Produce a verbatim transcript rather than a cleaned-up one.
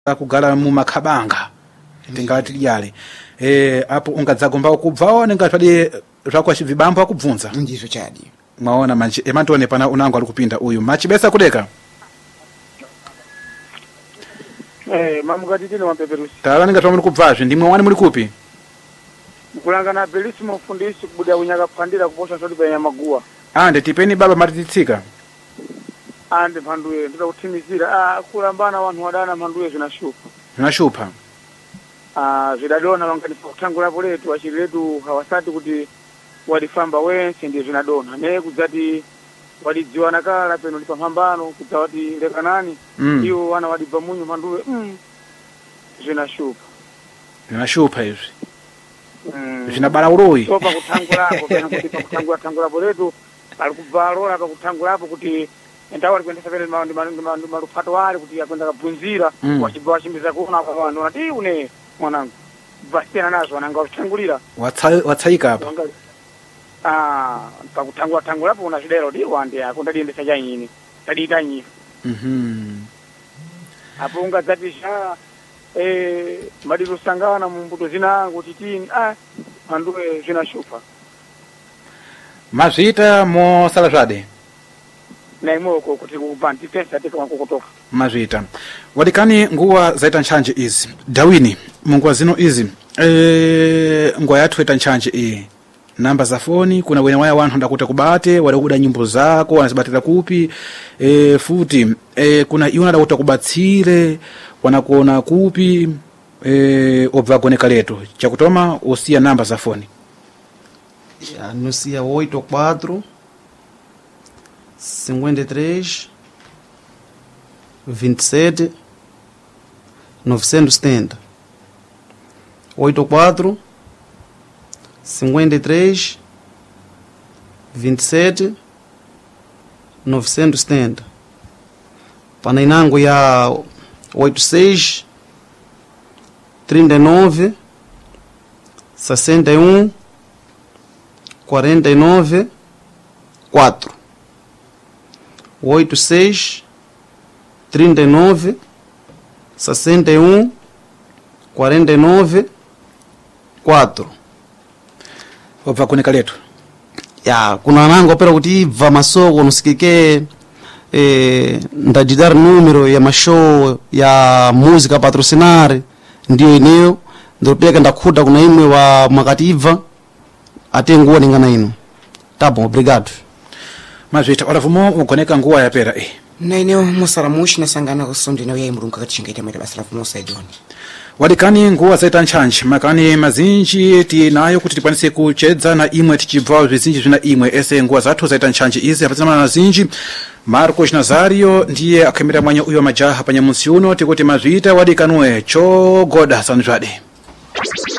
kugala mu makhabanga tingati lyale eh apo ungadzagomba kubvawo ningati padi zvakwa vibambo akubvunza ndizo chadi mwaona manje emantone pana unango ali kupinda uyu machibesa kudeka eh mamukati tino mapeperusi tala ningati muri kubvazve ndimwe wani muri kupi kulanga na belisimo fundisi kubuda unyaka phandira kuposha soti pa maguwa ande tipeni baba matitsika ande mhanduye ndida kutimizira ah kulambana vanhu wadana mhanduye zvinashupa zvinashupa ah zvidadona vangani kutangura poletu achiriretu hawasati kuti walifamba wense ndiye zvinadona ne kudzati walidziwa nakala peno lipamhambano kudzati lekanani mm. iwo wana wadibva munyu mhanduye mm. zvinashupa zvinashupa izvi mm. zvinabala uroyi so pakutangurapo pena kuti pakutangura tangura poletu ali kubvalola pakutangurapo kuti ndawo alikwendesa pene malupato wale kuti akwenda kabvunzira mm. wachibva wachimbiza kuona kwa vanhu ati une mwanangu basiyana nazo ananga uchangulira watsaika hapa ah pakutangura tangurapo una zvidero ndi wande akundadiendesa chanyini tadita nyi mhm apo ungadzatisha eh madiro sangana mu mbuto zinango titini ah anduwe zvinashupa mazvita mo salazade na imoko kuti kubanti pesa tika kukotoka mazvita wadikani nguwa zaita nchanje izi dawini munguwa zino izi eh nguwa yathu ita nchanje iyi namba za foni kuna wena waya wanu ndakuta kubate wale kuda nyimbo zako wanazibatira kupi e, futi e, kuna iwo ndakuta kubatsire wanakuona kupi e, obvagoneka letu chakutoma usia namba za foni já anuncia oito quatro cinquenta e três vinte e sete novecentos e setenta oito quatro cinquenta e três vinte e sete novecentos e setenta Panainango ya oito seis trinta e nove sessenta e um quarenta e nove quatro oito seis trinta e nove sessenta e um quarenta e nove quatro obvagoneka letu ya kuna nango pera kuti ibva masoko nusikike eh ndajidar numero ya mashow ya música patrocinare ndiyo ineyo ndopeka ndakhuta kuna imwe wa makativa atenguwa ningana ino tá bom obrigado mazvita olavumo ugoneka nguwa yapera eh na eneo musaramushi nasangana kusondi nawe yayimurunga kachingaita mwete basa lavumo saidoni wadikani nguwa zaita nchanji makani mazinji tinayo kuti tikwanise kuchedza na imwe tichibva zvizinji zvina imwe ese nguwa zathu zaita nchanji izi apatana na zinji Marcos Nazario ndiye akamira mwanya uyo majaha panyamusi uno tikuti mazvita wadikanwe chogoda sanzvade